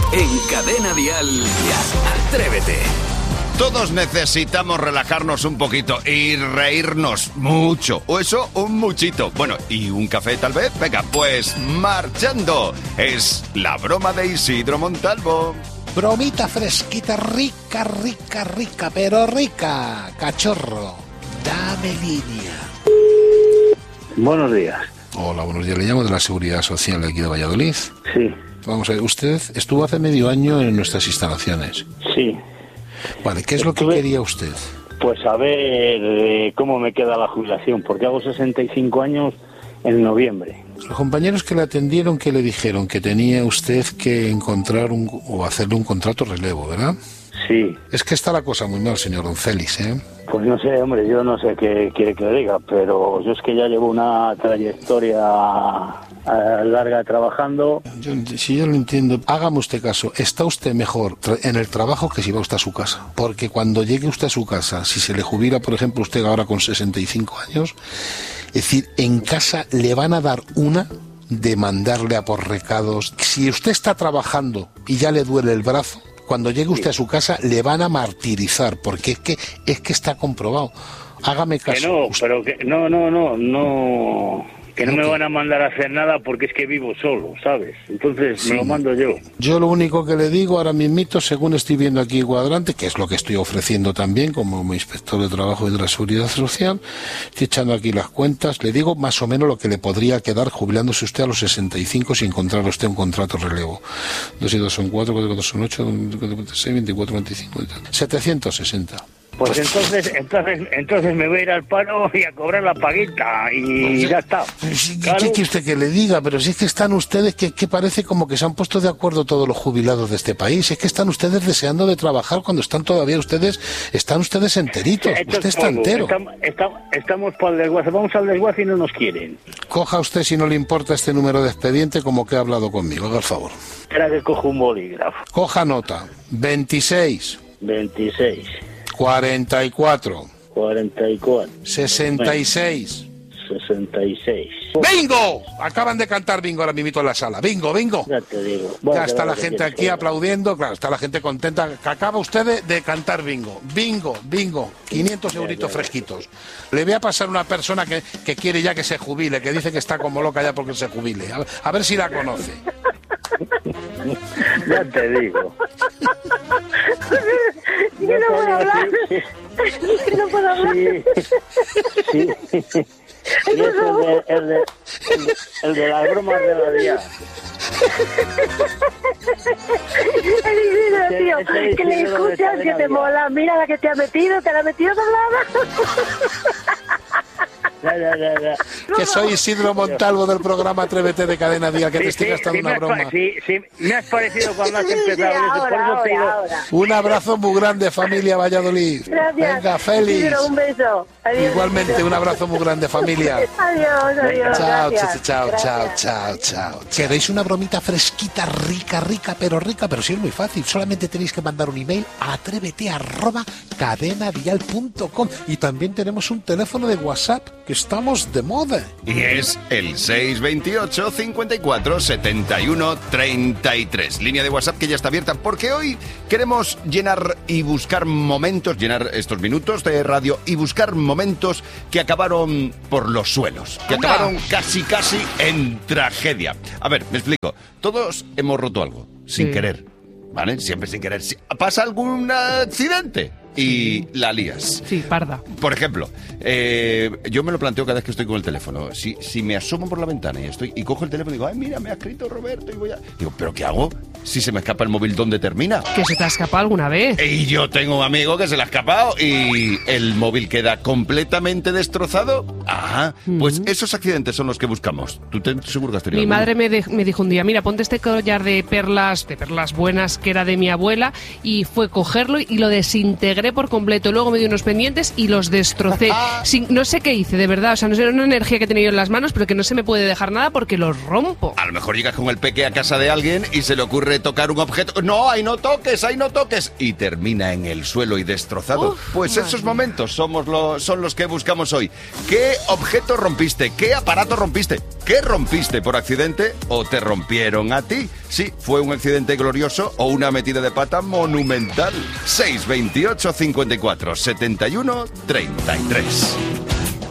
En Cadena Dial, Atrévete. Todos necesitamos relajarnos un poquito y reírnos mucho. O eso, un muchito. Bueno, ¿y un café tal vez? Venga, pues marchando. Es la broma de Isidro Montalvo. Bromita fresquita, rica, rica, rica, pero rica. Cachorro, dame línea. Buenos días. Hola, buenos días. Le llamo de la Seguridad Social de aquí de Valladolid. Sí. Vamos a ver, usted estuvo hace medio año en nuestras instalaciones. Sí. Vale, ¿qué es lo que quería usted? Pues a ver cómo me queda la jubilación, porque hago 65 años en noviembre. Los compañeros que le atendieron, ¿qué le dijeron? Que tenía usted que encontrar o hacerle un contrato relevo, ¿verdad? Sí. Es que está la cosa muy mal, señor Don Félix, ¿eh? Pues no sé, hombre, yo no sé qué quiere que le diga, pero yo es que ya llevo una trayectoria larga trabajando. Si yo lo entiendo, hágame usted caso, está usted mejor en el trabajo que si va usted a su casa, porque cuando llegue usted a su casa, si se le jubila, por ejemplo, usted ahora con 65 años, es decir, en casa le van a dar una de mandarle a por recados. Si usted está trabajando y ya le duele el brazo, cuando llegue usted a su casa le van a martirizar, porque es que está comprobado. Hágame caso. Que no, pero que no. Que no me van a mandar a hacer nada porque es que vivo solo, ¿sabes? Entonces Sí. me lo mando yo. Yo lo único que le digo ahora mismito, según estoy viendo aquí cuadrante, que es lo que estoy ofreciendo también como inspector de trabajo y de la seguridad social, estoy echando aquí las cuentas, le digo más o menos lo que le podría quedar jubilándose usted a los 65 si encontrara usted un contrato relevo. 2 y 2 son 4, 4 y 4 son 8, 24, 6, 24, 25, 760. Pues entonces me voy a ir al paro y a cobrar la paguita y ya está. Claro. ¿Qué quiere usted que le diga? Pero si es que están ustedes, que parece como que se han puesto de acuerdo todos los jubilados de este país. Es que están ustedes deseando de trabajar cuando están todavía ustedes enteritos. Usted está entero. Estamos para el desguace. Vamos al desguace y no nos quieren. Coja usted, si no le importa, este número de expediente como que ha hablado conmigo. Haga el favor. Espera que cojo un bolígrafo. Coja nota. 26. 44. 66. 66. ¡Bingo! Acaban de cantar bingo ahora mismo en la sala. ¡Bingo, bingo! Ya te digo. Ya está la gente aquí aplaudiendo, claro, está la gente contenta. Que acaba usted de cantar bingo. Bingo, bingo. 500 euritos fresquitos. Le voy a pasar una persona que quiere ya que se jubile, que dice que está como loca ya porque se jubile. A ver si la conoce. Ya te digo. Yo no puedo hablar. No puedo hablar. Sí. Y es el de las bromas de la día. El tío, que le escuchas, que te mola. Mira la que te la ha metido doblada. Ya. Que soy Isidro Montalvo del programa Atrévete de Cadena Dial, que te estoy gastando una broma. Sí, me has parecido cuando has empezado. Ahora. Un abrazo muy grande, familia Valladolid. Gracias. Venga, Félix. Isidro, un beso. Adiós. Igualmente, un abrazo muy grande, familia. Adiós. Chao. ¿Queréis una bromita fresquita, rica, pero si es muy fácil? Solamente tenéis que mandar un email a atrévete@cadenadial.com y también tenemos un teléfono de WhatsApp, que estamos de moda. Y es el 628 54 71 33. Línea de WhatsApp que ya está abierta porque hoy queremos llenar estos minutos de radio y buscar momentos que acabaron por los suelos, que acabaron casi en tragedia. A ver, me explico. Todos hemos roto algo, sin querer, ¿vale? Siempre sin querer. Pasa algún accidente y la lías. Sí, parda. Por ejemplo, yo me lo planteo cada vez que estoy con el teléfono. Si me asomo por la ventana y cojo el teléfono y digo, ay, mira, me ha escrito Roberto y voy a... Digo, ¿pero qué hago? Si se me escapa el móvil, ¿dónde termina? ¿Que se te ha escapado alguna vez? Y yo tengo un amigo que se le ha escapado y el móvil queda completamente destrozado. Ajá, pues esos accidentes son los que buscamos. ¿Tú seguro que has tenido Mi alguno? madre me dijo un día, mira, ponte este collar de perlas buenas que era de mi abuela, y fue cogerlo y lo desintegré por completo. Luego me dio unos pendientes y los destrocé. No sé qué hice, de verdad. O sea, no sé, una energía que he tenido en las manos, pero que no se me puede dejar nada porque los rompo. A lo mejor llegas con el peque a casa de alguien y se le ocurre de tocar un objeto. No, ahí no toques, y termina en el suelo y destrozado. Pues esos momentos son los que buscamos hoy. ¿Qué objeto rompiste? ¿Qué aparato rompiste? ¿Qué rompiste por accidente o te rompieron a ti? Sí, fue un accidente glorioso o una metida de pata monumental. 628 54 71 33.